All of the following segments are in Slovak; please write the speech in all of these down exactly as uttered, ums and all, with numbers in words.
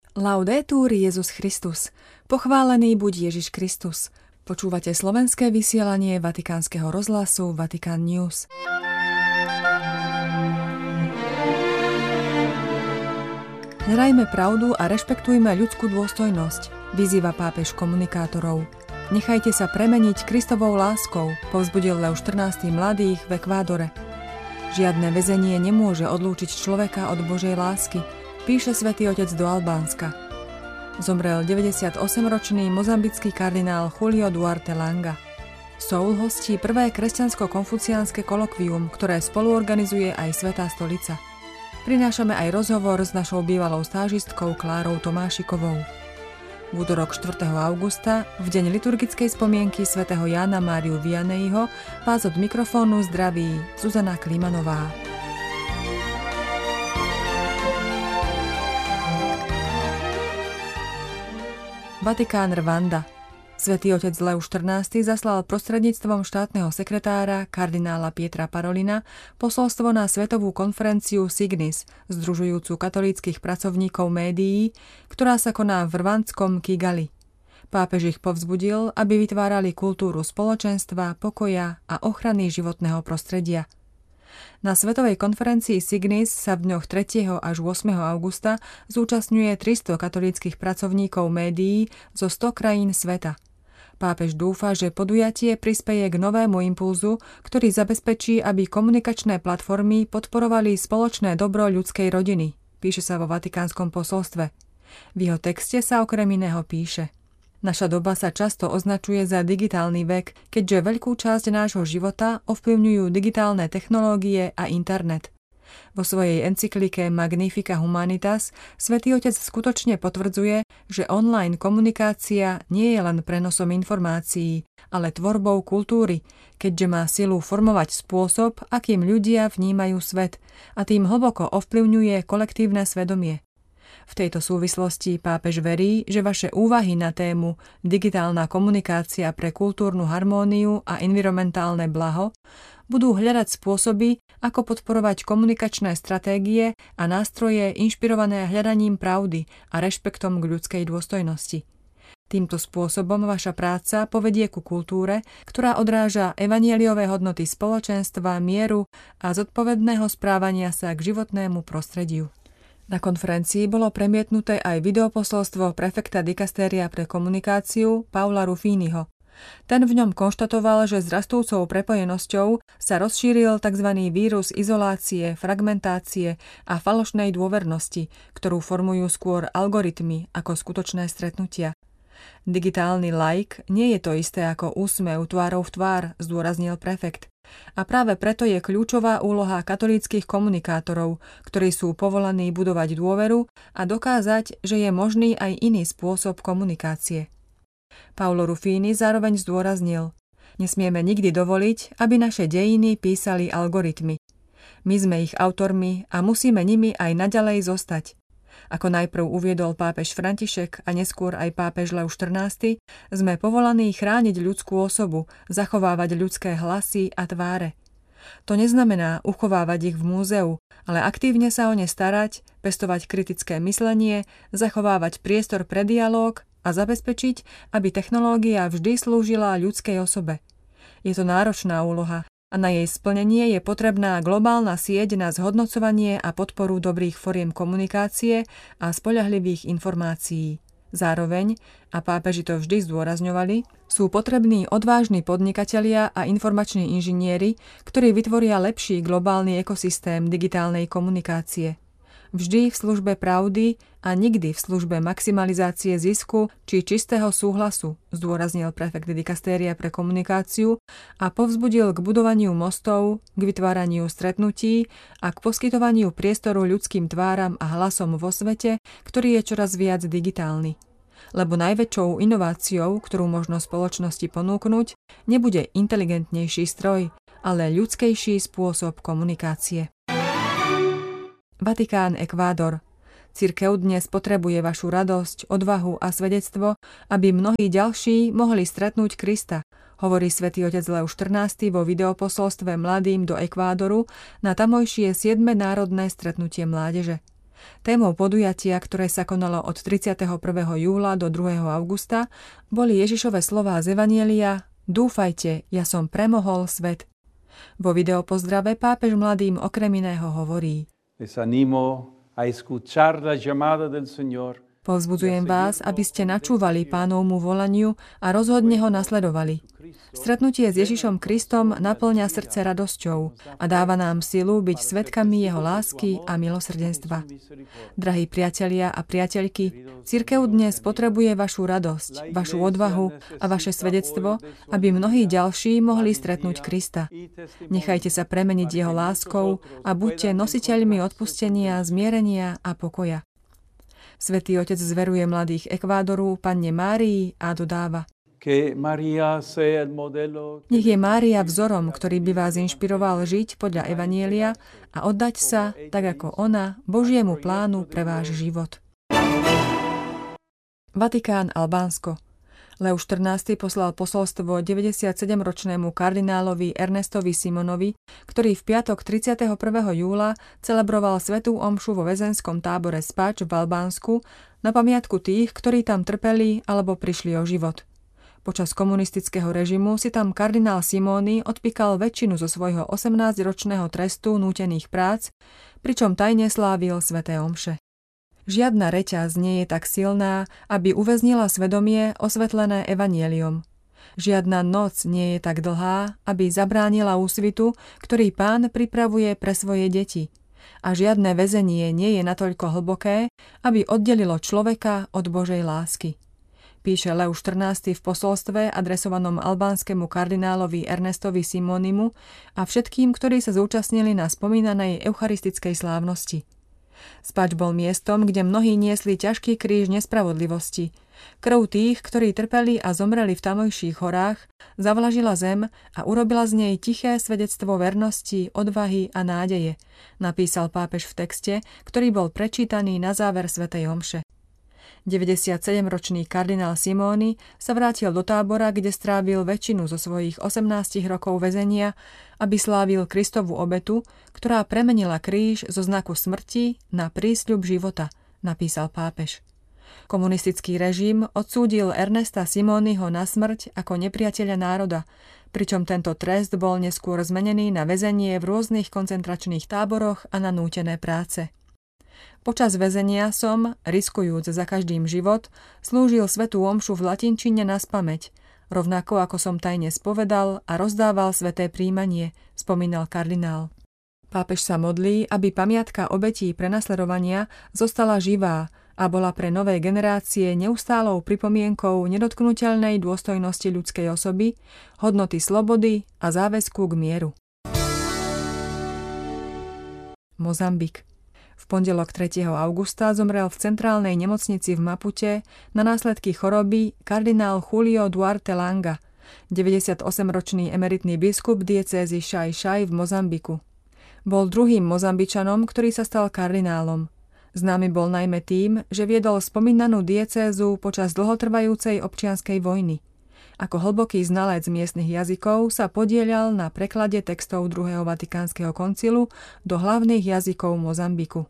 Laudetur Jesus Christus. Pochválený buď Ježiš Kristus. Počúvate slovenské vysielanie Vatikánskeho rozhlasu Vatican News. Hľadajme pravdu a rešpektujme ľudskú dôstojnosť, vyzýva pápež komunikátorov. Nechajte sa premeniť Kristovou láskou, povzbudil Leo štrnásty mladých v Ekvádore. Žiadne väzenie nemôže odlúčiť človeka od Božej lásky, píše svätý Otec do Albánska. Zomrel deväťdesiatosemročný mozambický kardinál Julio Duarte Langa. Soul hostí prvé kresťansko-konfuciánske kolokvium, ktoré spoluorganizuje aj Svätá stolica. Prinášame aj rozhovor s našou bývalou stážistkou Klárou Tomášikovou. V útorok štvrtého augusta, v deň liturgickej spomienky svätého Jána Máriu Vianneyho, vás od mikrofónu zdraví Zuzana Klimanová. Vatikán Rwanda. Svätý otec Leo štrnásty zaslal prostredníctvom štátneho sekretára kardinála Pietra Parolina posolstvo na svetovú konferenciu Signis, združujúcu katolíckych pracovníkov médií, ktorá sa koná v rwandskom Kigali. Pápež ich povzbudil, aby vytvárali kultúru spoločenstva, pokoja a ochrany životného prostredia. Na svetovej konferencii Signis sa v dňoch tretieho až ôsmeho augusta zúčastňuje tristo katolíckych pracovníkov médií zo sto krajín sveta. Pápež dúfa, že podujatie prispeje k novému impulzu, ktorý zabezpečí, aby komunikačné platformy podporovali spoločné dobro ľudskej rodiny, píše sa vo Vatikánskom posolstve. V jeho texte sa okrem iného píše: Naša doba sa často označuje za digitálny vek, keďže veľkú časť nášho života ovplyvňujú digitálne technológie a internet. Vo svojej encyklike Magnifica Humanitas Svätý Otec skutočne potvrdzuje, že online komunikácia nie je len prenosom informácií, ale tvorbou kultúry, keďže má silu formovať spôsob, akým ľudia vnímajú svet, a tým hlboko ovplyvňuje kolektívne svedomie. V tejto súvislosti pápež verí, že vaše úvahy na tému digitálna komunikácia pre kultúrnu harmóniu a environmentálne blaho budú hľadať spôsoby, ako podporovať komunikačné stratégie a nástroje inšpirované hľadaním pravdy a rešpektom k ľudskej dôstojnosti. Týmto spôsobom vaša práca povedie ku kultúre, ktorá odráža evanjeliové hodnoty spoločenstva, mieru a zodpovedného správania sa k životnému prostrediu. Na konferencii bolo premietnuté aj videoposolstvo prefekta dikastéria pre komunikáciu Paula Ruffiniho. Ten v ňom konštatoval, že s rastúcou prepojenosťou sa rozšíril tzv. Vírus izolácie, fragmentácie a falošnej dôvernosti, ktorú formujú skôr algoritmy ako skutočné stretnutia. Digitálny like nie je to isté ako úsmev tvárou v tvár, zdôraznil prefekt. A práve preto je kľúčová úloha katolíckych komunikátorov, ktorí sú povolaní budovať dôveru a dokázať, že je možný aj iný spôsob komunikácie. Paolo Ruffini zároveň zdôraznil: Nesmieme nikdy dovoliť, aby naše dejiny písali algoritmy. My sme ich autormi a musíme nimi aj naďalej zostať. Ako najprv uviedol pápež František a neskôr aj pápež Leo štrnásty, sme povolaní chrániť ľudskú osobu, zachovávať ľudské hlasy a tváre. To neznamená uchovávať ich v múzeu, ale aktívne sa o ne starať, pestovať kritické myslenie, zachovávať priestor pre dialóg a zabezpečiť, aby technológia vždy slúžila ľudskej osobe. Je to náročná úloha a na jej splnenie je potrebná globálna sieť na zhodnocovanie a podporu dobrých foriem komunikácie a spoľahlivých informácií. Zároveň, a pápeži to vždy zdôrazňovali, sú potrební odvážni podnikatelia a informační inžinieri, ktorí vytvoria lepší globálny ekosystém digitálnej komunikácie. Vždy v službe pravdy a nikdy v službe maximalizácie zisku či čistého súhlasu, zdôraznil prefekt dikastéria pre komunikáciu a povzbudil k budovaniu mostov, k vytváraniu stretnutí a k poskytovaniu priestoru ľudským tváram a hlasom vo svete, ktorý je čoraz viac digitálny. Lebo najväčšou inováciou, ktorú možno spoločnosti ponúknuť, nebude inteligentnejší stroj, ale ľudskejší spôsob komunikácie. Vatikán, Ekvádor. Cirkev dnes potrebuje vašu radosť, odvahu a svedectvo, aby mnohí ďalší mohli stretnúť Krista, hovorí svätý otec Leo štrnásty vo videoposolstve mladým do Ekvádoru na tamojšie siedme národné stretnutie mládeže. Témou podujatia, ktoré sa konalo od tridsiateho prvého júla do druhého augusta, boli Ježišove slová z Evanjelia: Dúfajte, ja som premohol svet. Vo videopozdrave pápež mladým okrem iného hovorí: Les animo a escuchar la llamada del Señor. Povzbudzujem vás, aby ste načúvali Pánovmu volaniu a rozhodne ho nasledovali. Stretnutie s Ježišom Kristom naplňa srdce radosťou a dáva nám silu byť svedkami jeho lásky a milosrdenstva. Drahí priatelia a priateľky, cirkev dnes potrebuje vašu radosť, vašu odvahu a vaše svedectvo, aby mnohí ďalší mohli stretnúť Krista. Nechajte sa premeniť jeho láskou a buďte nositeľmi odpustenia, zmierenia a pokoja. Svätý Otec zveruje mladých Ekvádoru panne Márii a dodáva: Nech je Mária vzorom, ktorý by vás inšpiroval žiť podľa Evanjelia a oddať sa, tak ako ona, Božiemu plánu pre váš život. Vatikán, Albánsko. Leo štrnásty poslal posolstvo deväťdesiatsedemročnému kardinálovi Ernestovi Simonovi, ktorý v piatok tridsiateho prvého júla celebroval svätú omšu vo väzenskom tábore Spač v Albánsku na pamiatku tých, ktorí tam trpeli alebo prišli o život. Počas komunistického režimu si tam kardinál Simoni odpíkal väčšinu zo svojho osemnásťročného trestu nútených prác, pričom tajne slávil sväté omše. Žiadna reťaz nie je tak silná, aby uväznila svedomie osvetlené evanjeliom. Žiadna noc nie je tak dlhá, aby zabránila úsvitu, ktorý Pán pripravuje pre svoje deti. A žiadne väzenie nie je natoľko hlboké, aby oddelilo človeka od Božej lásky. Píše Leo štrnásty v posolstve adresovanom albánskemu kardinálovi Ernestovi Simonimu a všetkým, ktorí sa zúčastnili na spomínanej eucharistickej slávnosti. Spač bol miestom, kde mnohí niesli ťažký kríž nespravodlivosti. Krv tých, ktorí trpeli a zomreli v tamojších horách, zavlažila zem a urobila z nej tiché svedectvo vernosti, odvahy a nádeje, napísal pápež v texte, ktorý bol prečítaný na záver svätej omše. deväťdesiatsedemročný kardinál Simoni sa vrátil do tábora, kde strávil väčšinu zo svojich osemnástich rokov väzenia, aby slávil Kristovu obetu, ktorá premenila kríž zo znaku smrti na prísľub života, napísal pápež. Komunistický režim odsúdil Ernesta Simoniho na smrť ako nepriateľa národa, pričom tento trest bol neskôr zmenený na väzenie v rôznych koncentračných táboroch a na nútené práce. Počas väzenia som, riskujúc za každým život, slúžil svätú omšu v latinčine naspamäť, rovnako ako som tajne spovedal a rozdával sväté príjmanie, spomínal kardinál. Pápež sa modlí, aby pamiatka obetí prenasledovania zostala živá a bola pre nové generácie neustálou pripomienkou nedotknuteľnej dôstojnosti ľudskej osoby, hodnoty slobody a záväzku k mieru. Mozambik. V pondelok tretieho augusta zomrel v centrálnej nemocnici v Mapute na následky choroby kardinál Julio Duarte Langa, deväťdesiatosemročný emeritný biskup diecézy Šaj Šaj v Mozambiku. Bol druhým Mozambičanom, ktorý sa stal kardinálom. Známy bol najmä tým, že viedol spomínanú diecézu počas dlhotrvajúcej občianskej vojny. Ako hlboký znalec miestnych jazykov sa podieľal na preklade textov druhého Vatikánskeho koncilu do hlavných jazykov Mozambiku.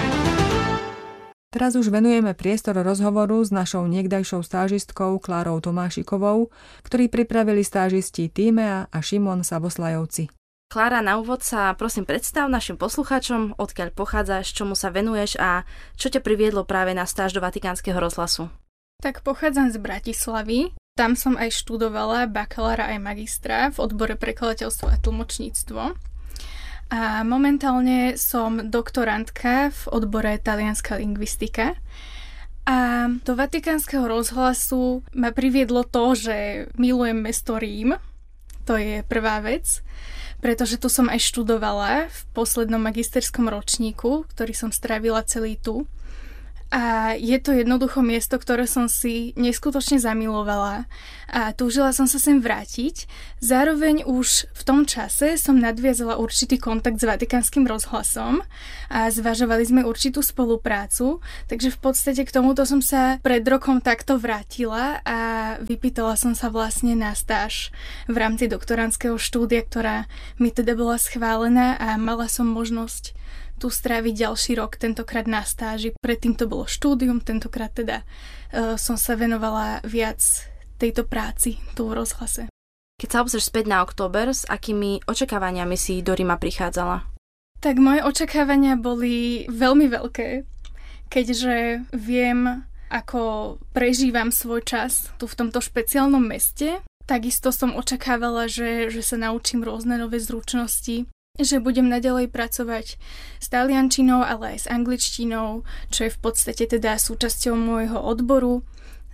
Teraz už venujeme priestor rozhovoru s našou niekdajšou stážistkou Klárou Tomášikovou, ktorý pripravili stážisti Tímea a Šimon Saboslajovci. Klára, na úvod sa prosím predstav našim poslucháčom, odkiaľ pochádzaš, čomu sa venuješ a čo ťa priviedlo práve na stáž do Vatikánskeho rozhlasu. Tak pochádzam z Bratislavy. Tam som aj študovala bakalára aj magistra v odbore prekladateľstvo a tlmočníctvo. A momentálne som doktorantka v odbore talianska lingvistika. A do Vatikánskeho rozhlasu ma priviedlo to, že milujem mesto Rím. To je prvá vec, pretože tu som aj študovala v poslednom magisterskom ročníku, ktorý som strávila celý tu. A je to jednoducho miesto, ktoré som si neskutočne zamilovala a túžila som sa sem vrátiť. Zároveň už v tom čase som nadviazala určitý kontakt s Vatikánskym rozhlasom a zvažovali sme určitú spoluprácu, takže v podstate k tomuto som sa pred rokom takto vrátila a vypýtala som sa vlastne na stáž v rámci doktorandského štúdia, ktorá mi teda bola schválená a mala som možnosť tu stráviť ďalší rok, tentokrát na stáži. Predtým to bolo štúdium, tentokrát teda uh, som sa venovala viac tejto práci tu v rozhlase. Keď sa obzrieš späť na október, s akými očakávaniami si do Ríma prichádzala? Tak moje očakávania boli veľmi veľké, keďže viem, ako prežívam svoj čas tu v tomto špeciálnom meste. Takisto som očakávala, že, že sa naučím rôzne nové zručnosti, že budem naďalej pracovať s taliančinou, ale aj s angličtinou, čo je v podstate teda súčasťou môjho odboru.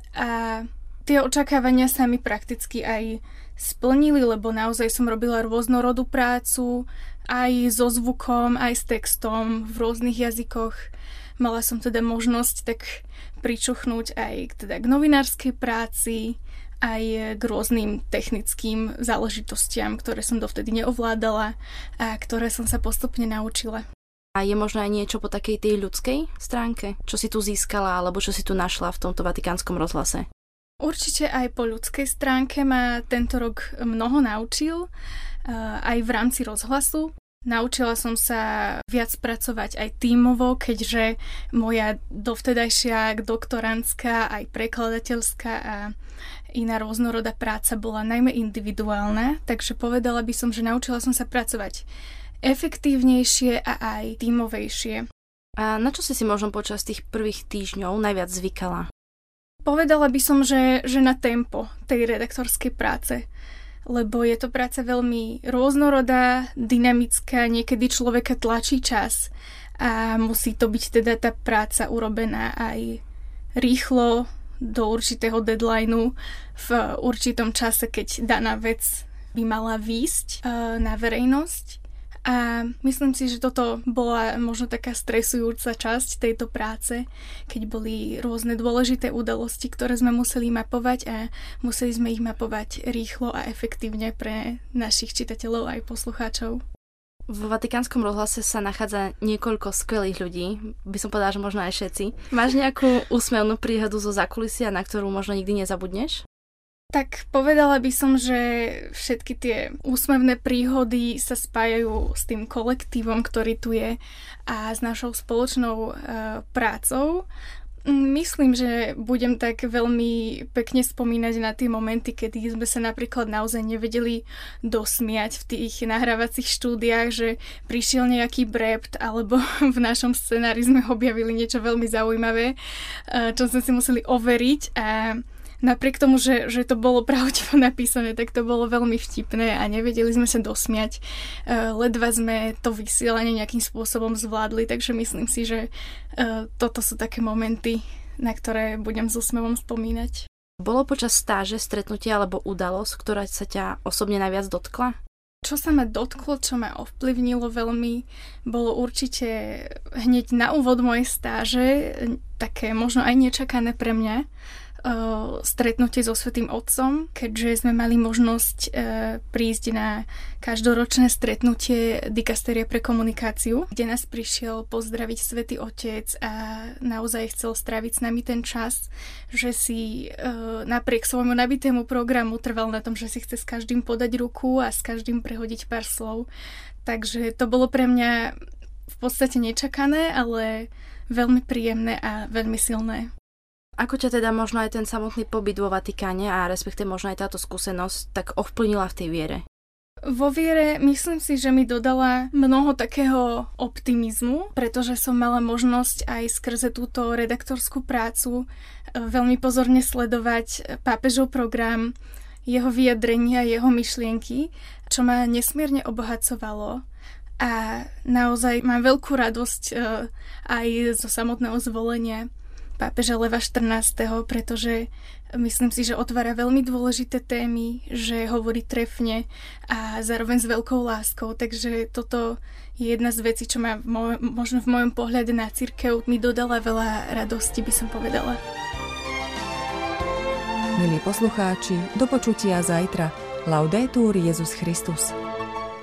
A tie očakávania sa mi prakticky aj splnili, lebo naozaj som robila rôznorodú prácu, aj so zvukom, aj s textom v rôznych jazykoch. Mala som teda možnosť tak pričuchnúť aj teda k novinárskej práci, aj k rôznym technickým záležitostiam, ktoré som dovtedy neovládala a ktoré som sa postupne naučila. A je možno aj niečo po takej tej ľudskej stránke? Čo si tu získala, alebo čo si tu našla v tomto Vatikánskom rozhlase? Určite aj po ľudskej stránke ma tento rok mnoho naučil, aj v rámci rozhlasu. Naučila som sa viac pracovať aj tímovo, keďže moja dovtedajšia doktorantská, aj prekladateľská a iná rôznorodá práca bola najmä individuálna, takže povedala by som, že naučila som sa pracovať efektívnejšie a aj tímovejšie. A na čo si si možno počas tých prvých týždňov najviac zvykala? Povedala by som, že, že na tempo tej redaktorskej práce, lebo je to práca veľmi rôznorodá, dynamická, niekedy človeka tlačí čas a musí to byť teda tá práca urobená aj rýchlo, do určitého deadlineu v určitom čase, keď daná vec by mala výjsť na verejnosť. A myslím si, že toto bola možno taká stresujúca časť tejto práce, keď boli rôzne dôležité udalosti, ktoré sme museli mapovať a museli sme ich mapovať rýchlo a efektívne pre našich čitateľov aj poslucháčov. V Vatikánskom rozhlase sa nachádza niekoľko skvelých ľudí, by som povedala, že možno aj všetci. Máš nejakú úsmevnú príhodu zo zákulisia, na ktorú možno nikdy nezabudneš? Tak povedala by som, že všetky tie úsmevné príhody sa spájajú s tým kolektívom, ktorý tu je a s našou spoločnou e, prácou. Myslím, že budem tak veľmi pekne spomínať na tie momenty, kedy sme sa napríklad naozaj nevedeli dosmiať v tých nahrávacích štúdiách, že prišiel nejaký brept, alebo v našom scenári sme objavili niečo veľmi zaujímavé, čo sme si museli overiť a napriek tomu, že, že to bolo pravdivo napísané, tak to bolo veľmi vtipné a nevedeli sme sa dosmiať. Ledva sme to vysielanie nejakým spôsobom zvládli, takže myslím si, že toto sú také momenty, na ktoré budem s úsmevom spomínať. Bolo počas stáže stretnutie alebo udalosť, ktorá sa ťa osobne najviac dotkla? Čo sa ma dotklo, čo ma ovplyvnilo veľmi, bolo určite hneď na úvod mojej stáže, také možno aj nečakané pre mňa, stretnutie so Svätým Otcom, keďže sme mali možnosť e, prísť na každoročné stretnutie dikasteria pre komunikáciu, kde nás prišiel pozdraviť Svätý Otec a naozaj chcel stráviť s nami ten čas, že si e, napriek svojmu nabitému programu trval na tom, že si chce s každým podať ruku a s každým prehodiť pár slov. Takže to bolo pre mňa v podstate nečakané, ale veľmi príjemné a veľmi silné. Ako ťa teda možno aj ten samotný pobyt vo Vatikáne a respektíve možno aj táto skúsenosť tak ovplyvnila v tej viere? Vo viere myslím si, že mi dodala mnoho takého optimizmu, pretože som mala možnosť aj skrze túto redaktorskú prácu veľmi pozorne sledovať pápežov program, jeho vyjadrenia, jeho myšlienky, čo ma nesmierne obohacovalo. A naozaj mám veľkú radosť aj zo samotného zvolenia pápeža Leva štrnásteho, pretože myslím si, že otvára veľmi dôležité témy, že hovorí trefne a zároveň s veľkou láskou, takže toto je jedna z vecí, čo ma mo- možno v mojom pohľade na cirkev mi dodala veľa radosti, by som povedala. Milí poslucháči, do počutia zajtra. Laudetur Jesus Christus.